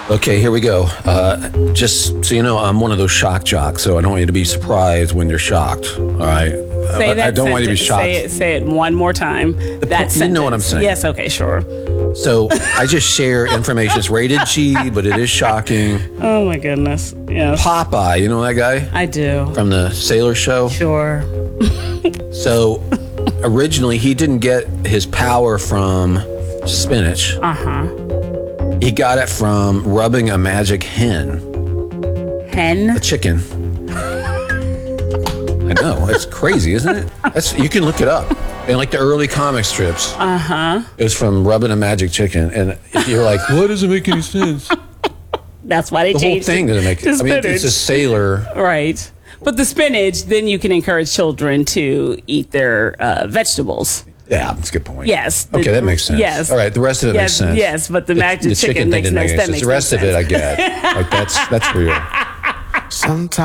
Okay, here we go. Just so you know, I'm one of those shock jocks, so I don't want you to be surprised when you're shocked. All right. Say that I don't want you to be shocked. Say it one more time. You know what I'm saying. Yes, okay, sure. So I just share information. It's rated G, but it is shocking. Oh, my goodness. Yes. Popeye, you know that guy? I do. From the Sailor Show? Sure. So originally, he didn't get his power from spinach. Uh-huh. He got it from rubbing a magic hen. Hen? A chicken. I know. It's crazy, isn't it? You can look it up. In like the early comic strips. Uh-huh. It was from rubbing a magic chicken. And you're like, what doesn't make any sense? That's why they changed the whole thing doesn't make it. I mean, it's a sailor. Right. But the spinach, then you can encourage children to eat their vegetables. Yeah, that's a good point. Yes. Okay, that makes sense. Yes. All right, the rest of it makes sense. Yes, but the magic chicken thing makes didn't no make sense. sense. The rest of it, I get. Like that's real. Sometimes